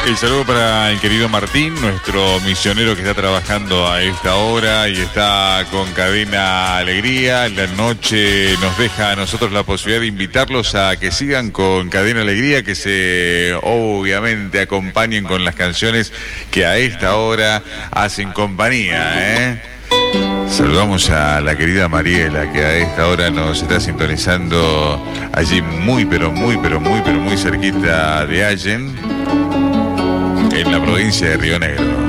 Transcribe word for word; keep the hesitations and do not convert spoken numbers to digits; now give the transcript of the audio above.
El saludo para el querido Martín, nuestro misionero que está trabajando a esta hora y está con Cadena Alegría. La noche nos deja a nosotros la posibilidad de invitarlos a que sigan con Cadena Alegría, que se obviamente acompañen con las canciones que a esta hora hacen compañía, ¿eh? Saludamos a la querida Mariela, que a esta hora nos está sintonizando allí muy, pero muy, pero muy, pero muy cerquita de Allen, en la provincia de Río Negro.